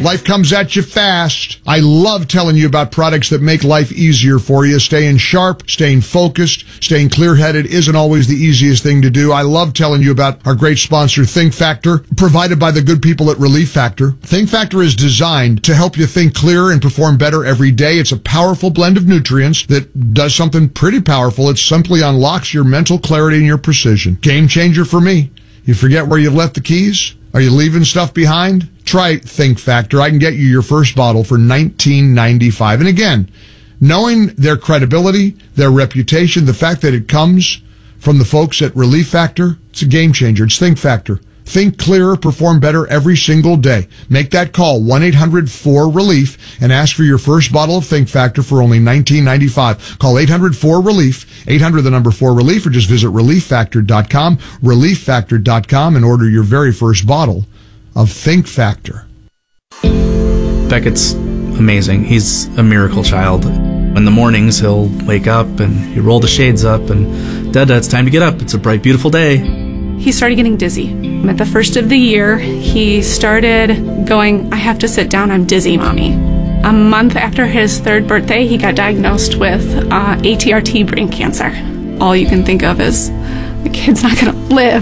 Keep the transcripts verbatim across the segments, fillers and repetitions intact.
Life comes at you fast. I love telling you about products that make life easier for you. Staying sharp, staying focused, staying clear-headed isn't always the easiest thing to do. I love telling you about our great sponsor, Think Factor, provided by the good people at Relief Factor. Think Factor is designed to help you think clearer and perform better every day. It's a powerful blend of nutrients that does something pretty powerful. It simply unlocks your mental clarity and your precision. Game changer for me. You forget where you left the keys? Are you leaving stuff behind? Try Think Factor. I can get you your first bottle for nineteen ninety-five. And again, knowing their credibility, their reputation, the fact that it comes from the folks at Relief Factor, it's a game changer. It's Think Factor. Think clearer, perform better every single day. Make that call, one eight hundred four relief, and ask for your first bottle of Think Factor for only nineteen ninety-five. Call eight hundred four relief, eight hundred the number four relief, or just visit relief factor dot com, relief factor dot com, and order your very first bottle of Think Factor. Beckett's amazing. He's a miracle child. In the mornings, he'll wake up and he roll the shades up and, Dada, it's time to get up. It's a bright, beautiful day. He started getting dizzy. At the first of the year, he started going, I have to sit down, I'm dizzy, Mommy. A month after his third birthday, he got diagnosed with uh, A T R T brain cancer. All you can think of is, the kid's not going to live.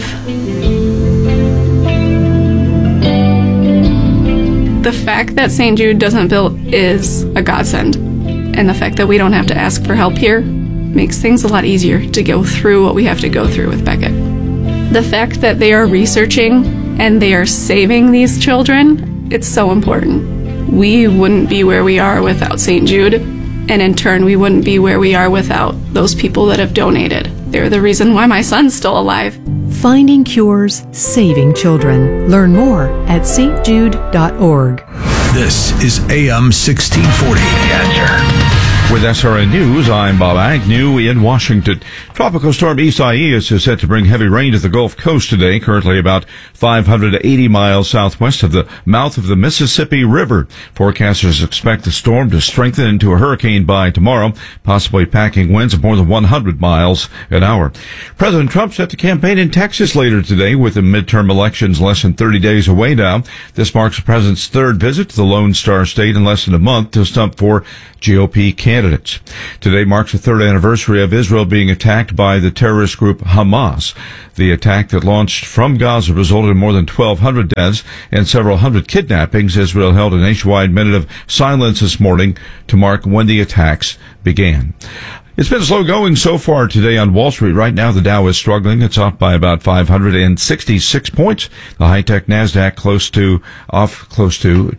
The fact that Saint Jude doesn't bill is a godsend. And the fact that we don't have to ask for help here makes things a lot easier to go through what we have to go through with Beckett. The fact that they are researching and they are saving these children, it's so important. We wouldn't be where we are without Saint Jude, and in turn, we wouldn't be where we are without those people that have donated. They're the reason why my son's still alive. Finding cures, saving children. Learn more at s t jude dot org. This is A M sixteen forty. The Answer. With S R N News, I'm Bob Agnew in Washington. Tropical storm Isaias is set to bring heavy rain to the Gulf Coast today, currently about five hundred eighty miles southwest of the mouth of the Mississippi River. Forecasters expect the storm to strengthen into a hurricane by tomorrow, possibly packing winds of more than one hundred miles an hour. President Trump set to campaign in Texas later today, with the midterm elections less than thirty days away now. This marks the president's third visit to the Lone Star State in less than a month to stump for G O P candidates. Today marks the third anniversary of Israel being attacked by the terrorist group Hamas. The attack that launched from Gaza resulted in more than twelve hundred deaths and several hundred kidnappings. Israel held a nationwide minute of silence this morning to mark when the attacks began. It's been slow going so far today on Wall Street. Right now, the Dow is struggling. It's off by about five hundred sixty-six points. The high-tech NASDAQ close to, off close to.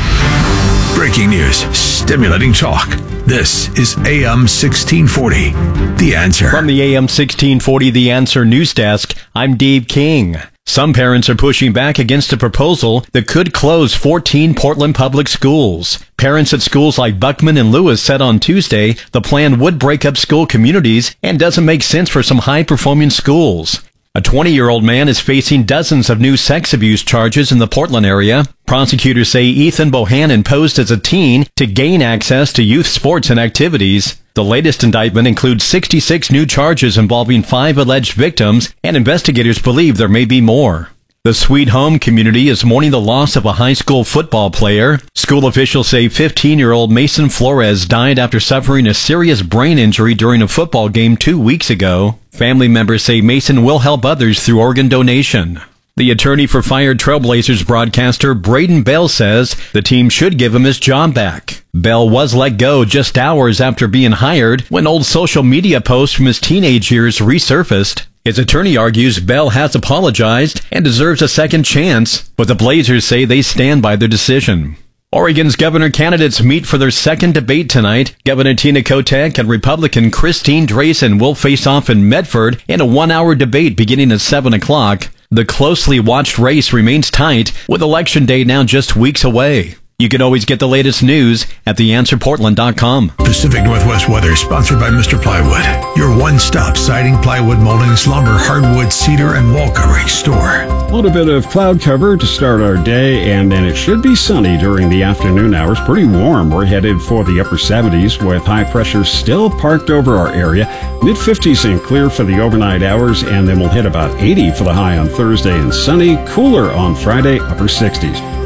Breaking news, stimulating talk. This is A M sixteen forty, The Answer. From the A M sixteen forty The Answer news desk, I'm Dave King. Some parents are pushing back against a proposal that could close fourteen Portland public schools. Parents at schools like Buckman and Lewis said on Tuesday the plan would break up school communities and doesn't make sense for some high-performing schools. A twenty-year-old man is facing dozens of new sex abuse charges in the Portland area. Prosecutors say Ethan Bohannon posed as a teen to gain access to youth sports and activities. The latest indictment includes sixty-six new charges involving five alleged victims, and investigators believe there may be more. The Sweet Home community is mourning the loss of a high school football player. School officials say fifteen-year-old Mason Flores died after suffering a serious brain injury during a football game two weeks ago. Family members say Mason will help others through organ donation. The attorney for fired Trailblazers broadcaster Braden Bell says the team should give him his job back. Bell was let go just hours after being hired when old social media posts from his teenage years resurfaced. His attorney argues Bell has apologized and deserves a second chance, but the Blazers say they stand by their decision. Oregon's governor candidates meet for their second debate tonight. Governor Tina Kotek and Republican Christine Drayson will face off in Medford in a one-hour debate beginning at seven o'clock. The closely watched race remains tight, with Election Day now just weeks away. You can always get the latest news at the answer portland dot com. Pacific Northwest weather sponsored by Mister Plywood, your one-stop siding, plywood, moldings, lumber, hardwood, cedar, and wall covering store. A little bit of cloud cover to start our day, and then it should be sunny during the afternoon hours. Pretty warm. We're headed for the upper seventies with high pressure still parked over our area. mid fifties and clear for the overnight hours, and then we'll hit about eighty for the high on Thursday and sunny. Cooler on Friday, upper sixties.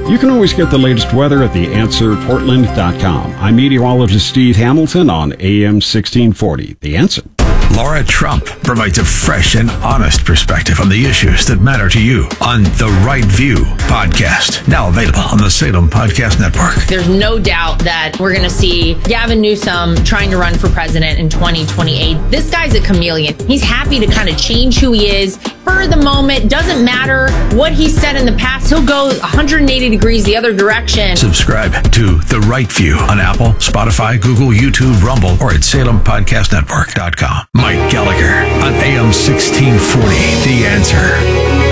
You can always get the latest weather at the answer portland dot com. I'm meteorologist Steve Hamilton on A M sixteen forty. The Answer. Laura Trump provides a fresh and honest perspective on the issues that matter to you on The Right View podcast. Now available on the Salem Podcast Network. There's no doubt that we're going to see Gavin Newsom trying to run for president in twenty twenty-eight. This guy's a chameleon. He's happy to kind of change who he is for the moment. Doesn't matter what he said in the past. He'll go one hundred eighty degrees the other direction. Subscribe to The Right View on Apple, Spotify, Google, YouTube, Rumble, or at salem podcast network dot com. Mike Gallagher on A M sixteen forty. The Answer.